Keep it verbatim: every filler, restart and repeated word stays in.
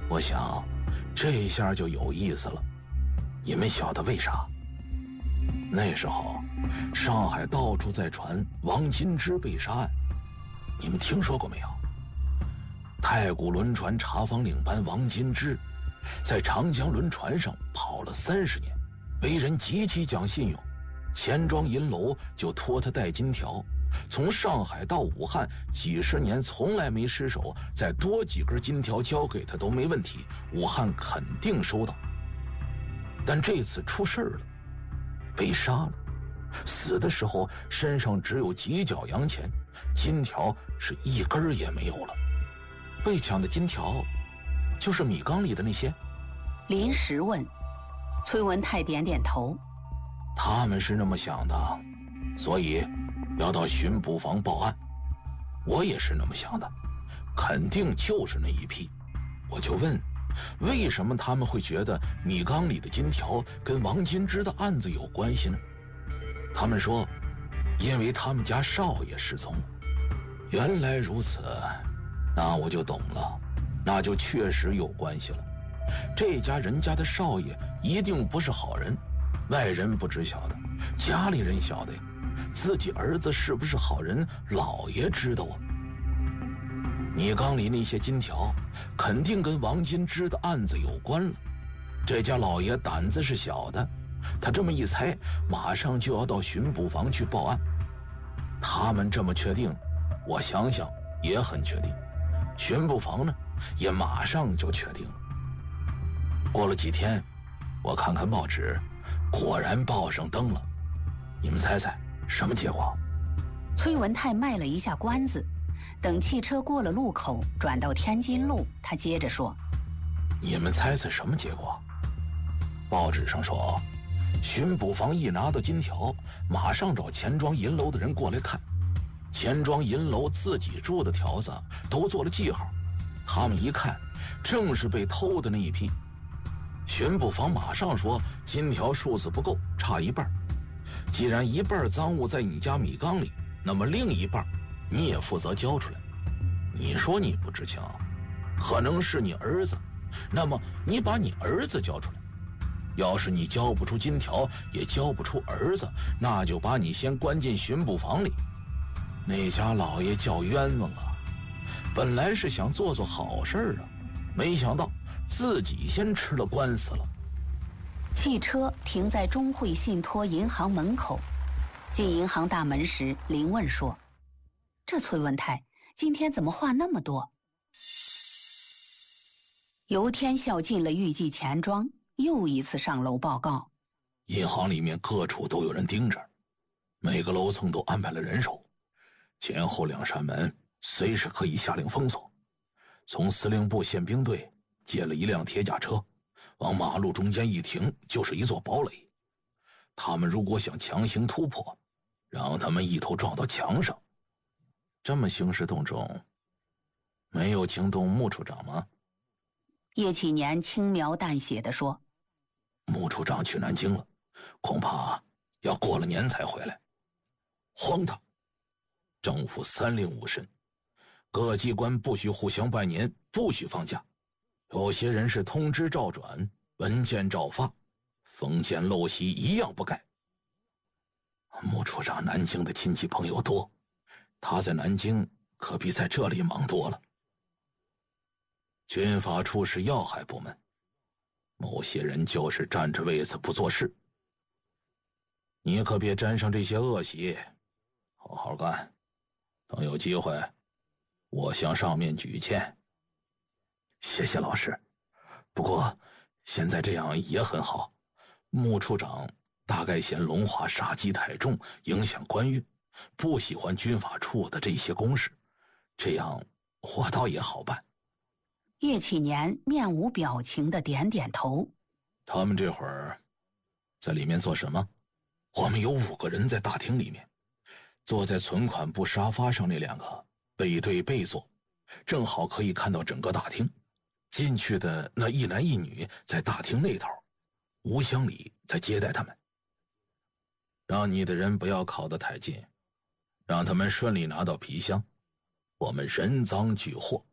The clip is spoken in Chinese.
我想这下就有意思了。你们晓得为啥？那时候上海到处在传王金枝被杀案，你们听说过没有？太古轮船查房领班王金枝在长江轮船上跑了三十年，为人极其讲信用，钱庄银楼就托他带金条，从上海到武汉几十年从来没失手，再多几根金条交给他都没问题，武汉肯定收到。但这次出事了，被杀了，死的时候身上只有几角洋钱，金条是一根也没有了。被抢的金条就是米缸里的那些？ 临时问。崔文泰点点头。 他们是那么想的，所以要到巡捕房报案。我也是那么想的，肯定就是那一批。我就问，为什么他们会觉得米缸里的金条跟王金枝的案子有关系呢？他们说，因为他们家少爷失踪了。原来如此，那我就懂了，那就确实有关系了。这家人家的少爷一定不是好人，外人不知晓得，家里人晓得呀。自己儿子是不是好人，老爷知道啊。米缸里那些金条肯定跟王金枝的案子有关了。这家老爷胆子是小的，他这么一猜，马上就要到巡捕房去报案。他们这么确定，我想想也很确定。巡捕房呢，也马上就确定了。过了几天，我看看报纸，果然报上登了。你们猜猜什么结果？ 崔文泰卖了一下关子，等汽车过了路口，转到天津路，他接着说： 你们猜猜什么结果？报纸上说，巡捕房一拿到金条，马上找钱庄银楼的人过来看。钱庄银楼自己住的条子都做了记号，他们一看，正是被偷的那一批。巡捕房马上说，金条数字不够，差一半。既然一半赃物在你家米缸里，那么另一半你也负责交出来。你说你不知情，可能是你儿子，那么你把你儿子交出来。要是你交不出金条，也交不出儿子，那就把你先关进巡捕房里。那家老爷叫冤枉啊，本来是想做做好事啊，没想到自己先吃了官司了。 汽车停在中汇信托银行门口，进银行大门时，林问说：这崔文泰今天怎么话那么多？尤天笑进了预计钱庄，又一次上楼报告。 银行里面各处都有人盯着，每个楼层都安排了人手，前后两扇门随时可以下令封锁。从司令部宪兵队借了一辆铁甲车，往马路中间一停，就是一座堡垒。他们如果想强行突破，让他们一头撞到墙上。这么兴师动众，没有惊动穆处长吗？ 叶启年轻描淡写地说： 穆处长去南京了，恐怕要过了年才回来。荒唐！政府三令五申，各机关不许互相拜年，不许放假。有些人是通知照转，文件照发，封建陋习一样不改。穆处长南京的亲戚朋友多，他在南京可比在这里忙多了。军法处是要害部门，某些人就是占着位子不做事。你可别沾上这些恶习，好好干，等有机会我向上面举荐。谢谢老师，不过现在这样也很好。穆处长大概嫌龙华杀机太重，影响官运，不喜欢军法处的这些公事，这样我倒也好办。 叶启年面无表情地点点头。 他们这会儿在里面做什么？我们有五个人在大厅里面，坐在存款部沙发上那两个背对背坐，正好可以看到整个大厅。进去的那一男一女在大厅那头，吴乡里在接待他们。让你的人不要靠得太近，让他们顺利拿到皮箱，我们人赃俱获。